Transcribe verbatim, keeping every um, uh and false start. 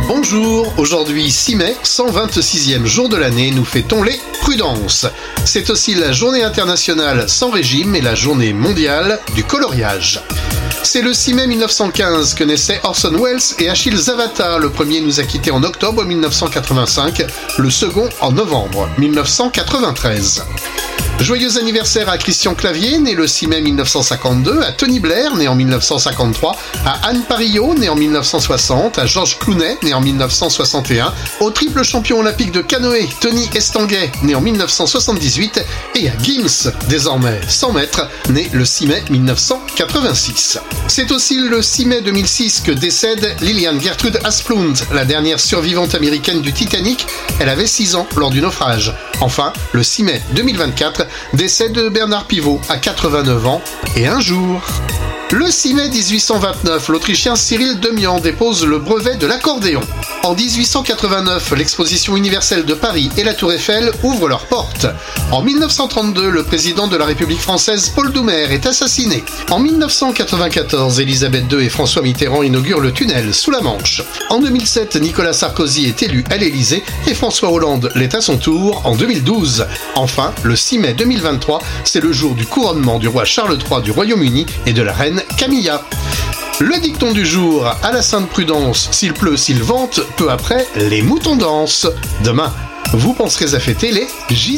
Bonjour, aujourd'hui six mai, cent vingt-sixième jour de l'année, nous fêtons les prudences. C'est aussi la journée internationale sans régime et la journée mondiale du coloriage. C'est le six mai mille neuf cent quinze que naissaient Orson Welles et Achille Zavata. Le premier nous a quittés en octobre mille neuf cent quatre-vingt-cinq, le second en novembre mille neuf cent quatre-vingt-treize. Joyeux anniversaire à Christian Clavier, né le six mai mille neuf cent cinquante-deux, à Tony Blair, né en mille neuf cent cinquante-trois, à Anne Parillot, né en mille neuf cent soixante, à Georges Clooney, né en mille neuf cent soixante et un, au triple champion olympique de canoë, Tony Estanguet, né en mille neuf cent soixante-dix-huit, et à Gims, désormais cent mètres, né le six mai mille neuf cent quatre-vingt-six. C'est aussi le six mai deux mille six que décède Lillian Gertrude Asplund, la dernière survivante américaine du Titanic. Elle avait six ans lors du naufrage. Enfin, le six mai deux mille vingt-quatre, décès de Bernard Pivot à quatre-vingt-neuf ans et un jour. Le six mai dix-huit cent vingt-neuf, l'Autrichien Cyril Demian dépose le brevet de l'accordéon. En dix-huit cent quatre-vingt-neuf, l'exposition universelle de Paris et la Tour Eiffel ouvrent leurs portes. En mille neuf cent trente-deux, le président de la République française Paul Doumer est assassiné. En mille neuf cent quatre-vingt-quatorze, Élisabeth deux et François Mitterrand inaugurent le tunnel sous la Manche. En deux mille sept, Nicolas Sarkozy est élu à l'Élysée et François Hollande l'est à son tour en deux mille douze. Enfin, le six mai deux mille vingt-trois, c'est le jour du couronnement du roi Charles trois du Royaume-Uni et de la reine Camilla. Le dicton du jour, à la Sainte Prudence, s'il pleut, s'il vente, peu après, les moutons dansent. Demain, vous penserez à fêter les J